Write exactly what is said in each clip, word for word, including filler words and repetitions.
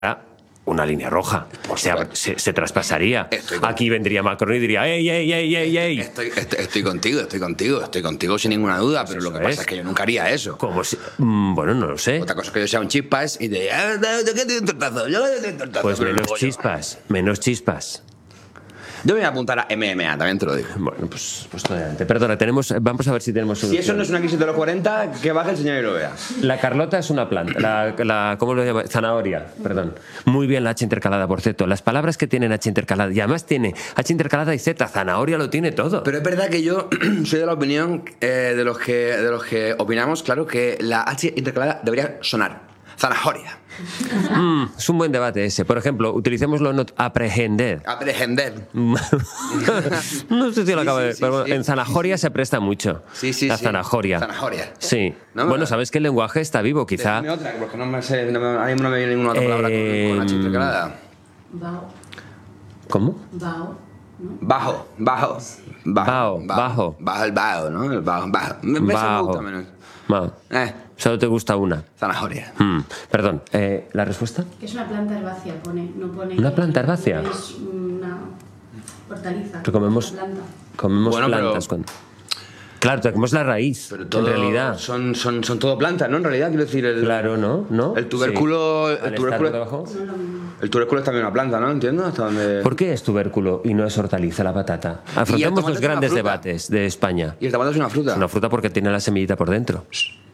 una línea roja. O sea, se, se traspasaría. Aquí vendría Macron y diría, ¡ey, ey, ey, ey, ey! Estoy, estoy, estoy contigo, estoy contigo, estoy contigo sin ninguna duda, pero lo que pasa es que yo nunca haría eso. Como si, mm, bueno, no lo sé. Otra cosa es que yo sea un chispas y de... Ah, ¿de qué te doy un tortazo? Yo te doy un tortazo. Pues Pero menos luego yo- chispas, menos chispas. Yo me voy a apuntar a M M A, también te lo digo. Bueno, pues, pues adelante. Perdona, tenemos, vamos a ver si tenemos Si solución. eso no es una crisis de los cuarenta, que baje el señor y lo vea. La Carlota es una planta. La, la, ¿Cómo lo llama? Zanahoria, perdón. Muy bien la H intercalada, por cierto. Las palabras que tienen H intercalada, y además tiene H intercalada y Z, zanahoria lo tiene todo. Pero es verdad que yo soy de la opinión eh, de, los que, de los que opinamos, claro, que la H intercalada debería sonar. Zanahoria. Mm, es un buen debate ese. Por ejemplo, utilicémoslo en aprehender. Aprehender. No sé si lo Sí, acabo sí, de... sí, pero bueno, sí. en zanahoria se presta mucho. Sí, sí, la sí. zanahoria. Zanahoria. Sí. No me Bueno, va. sabes que el lenguaje está vivo, quizá. Dime otra, porque no me sé, no me, ahora mismo no me viene ninguna otra palabra Eh, con, con H intercalada. Bao. ¿Cómo? Bao. ¿No? Bajo, bajo. Bao, bajo. Bajo el bajo, ¿no? El bajo, bajo. Me, me Bajo. gusta menos. Va. Eh, Solo te gusta una. zanahoria. Mm, Perdón, eh, ¿la respuesta? Que es una planta herbácea, pone. No pone ¿Una que- planta herbácea? no es una hortaliza. Que comemos, Una planta. comemos Bueno, pero- plantas. Con... Claro, comemos la raíz, Pero todo, en realidad. Son, son, son todo plantas, ¿no? En realidad, quiero decir, el, Claro, ¿no? ¿No? el tubérculo. Sí. El, Al tubérculo estar debajo. No es lo mismo. el tubérculo es también una planta, ¿no? Entiendo. Hasta donde... ¿Por qué es tubérculo y no es hortaliza la patata? Afrontemos tomate los es una grandes fruta. debates de España. Y el tomate es una fruta. Es una fruta porque tiene la semillita por dentro.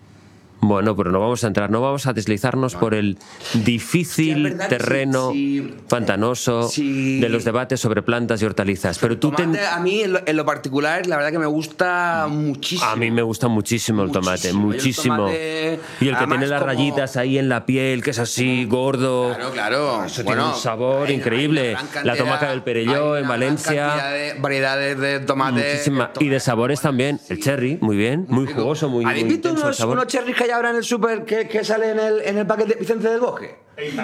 Bueno, pero no vamos a entrar, no vamos a deslizarnos por el Sí, difícil es verdad que terreno sí, sí. pantanoso Sí. de los debates sobre plantas y hortalizas. Pero tú Tomate, ten- a mí, en lo, en lo particular, la verdad que me gusta muchísimo. A mí me gusta muchísimo el tomate, Muchísimo. muchísimo. Y el tomate, Y el que además, tiene las como- rayitas ahí en la piel, que es así, gordo. Claro, claro. Eso Bueno, tiene un sabor hay- increíble. hay una gran La cantidad- tomaca del Perelló hay una en gran Valencia. cantidad de variedades de tomate. Muchísima. Y de sabores también. El cherry, muy bien, muy rico. jugoso, muy, ¿Habéis muy visto intenso el unos, sabor. unos cherries que hay ahora en el súper que, que sale en el, en el paquete de Vicente del Bosque?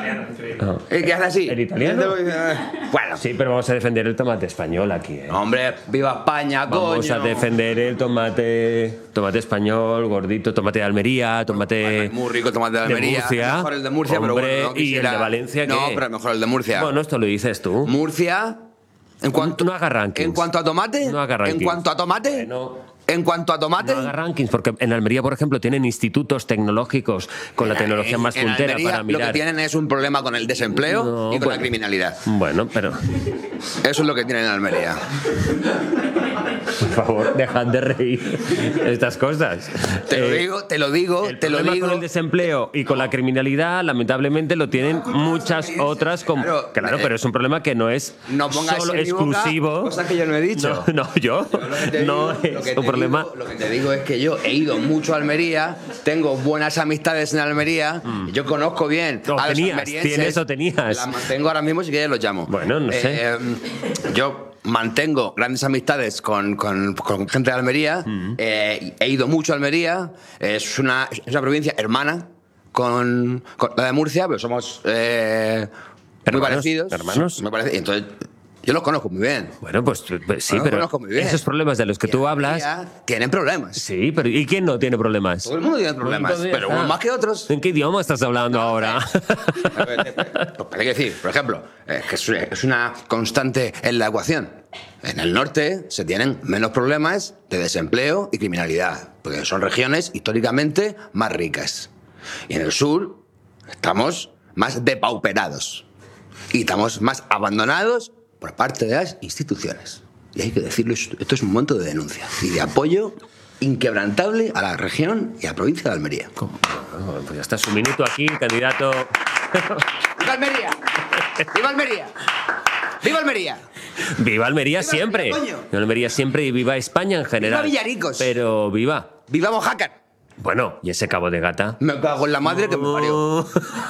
Ah. ¿El que hace así? ¿El italiano? Bueno, Sí, pero vamos a defender el tomate español aquí, ¿eh? hombre, viva España, Vamos coño. a defender el tomate, tomate español, gordito, tomate de Almería, tomate Bueno, es muy rico el tomate de Almería. Murcia, Mejor el de Murcia, pero hombre, bueno, no y el quisiera- de Valencia, No, ¿qué? pero mejor el de Murcia. Bueno, esto lo dices tú. Murcia, en cuanto, No haga rankings. en cuanto a tomate, No haga en rankings. cuanto a tomate, Bueno. en cuanto a tomate, No haga rankings, porque en Almería, por ejemplo, tienen institutos tecnológicos con la tecnología en- más en puntera Almería para lo que mirar. tienen es un problema con el desempleo No, y con bueno. la criminalidad. Bueno, pero Eso es lo que tienen en Almería. por favor, dejad de reír estas cosas. Te lo Eh, digo, te lo digo, El te lo problema digo. con el desempleo y con la criminalidad, lamentablemente, lo tienen muchas otras. Como, Claro, claro, eh, pero es un problema que no es No pongas solo en mi boca exclusivo. cosas que yo no he dicho. No, no, yo. Lo que te No digo- lo que es te un problema. digo- lo que te digo es que yo he ido mucho a Almería, tengo buenas amistades en Almería, y yo conozco bien O a los tenías, almerienses. ¿tienes o tenías? Las mantengo ahora mismo, si quieres los llamo. Bueno, no Eh, sé. eh, yo mantengo grandes amistades con, con- con gente de Almería, Mm. eh, he ido mucho a Almería, es una, es una provincia hermana con, con la de Murcia, pero somos eh, muy Hermanos, parecidos. hermanos. Me parece, y entonces, yo los conozco muy bien. Bueno, pues, pues sí, Bueno, pero conozco muy bien. esos problemas de los que Y tú en hablas. Almería tienen problemas. Sí, pero ¿y quién no tiene problemas? Todo el mundo tiene problemas, Entonces, pero ah, unos más que otros. ¿En qué idioma estás hablando ahora? Pues hay que decir, por ejemplo, eh, que es- es una constante en la ecuación. En el norte se tienen menos problemas de desempleo y criminalidad, porque son regiones históricamente más ricas. Y en el sur estamos más depauperados y estamos más abandonados por parte de las instituciones. Y hay que decirlo, esto es un momento de denuncia y de apoyo inquebrantable a la región y a la provincia de Almería. Bueno, pues ya está su minuto aquí, candidato. ¡Viva Almería! ¡Viva Almería! ¡Viva Almería! Viva Almería Viva siempre. Almería, coño. Viva Almería siempre y viva España en general. Villaricos. Pero viva. ¡Viva Mojácar! Bueno, y ese Cabo de Gata. Me cago en la madre que me parió.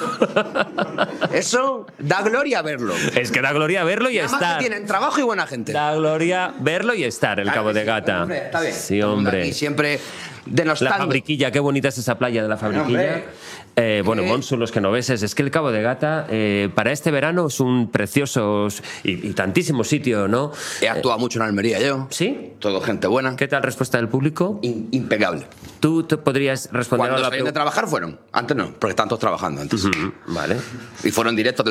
Eso da gloria verlo. Es que da gloria verlo y Además estar. que tienen trabajo y buena gente. Da gloria verlo y estar, el Claro Cabo que de sí, Gata. hombre, está bien. Sí, Todo el mundo hombre. aquí siempre La denostando. fabriquilla, qué bonita es esa playa de la fabriquilla. hombre. Eh, bueno, Eh. Monsu, los genoveses. Es que el Cabo de Gata, eh, para este verano, es un precioso y, y tantísimo sitio, ¿no? He actuado mucho en Almería yo. ¿Sí? Todo gente buena. ¿Qué tal respuesta del público? In- impecable. ¿Tú te podrías responder Cuando a la salieron de pregunta? trabajar fueron. Antes no, porque están todos trabajando antes. Vale. Y fueron directos del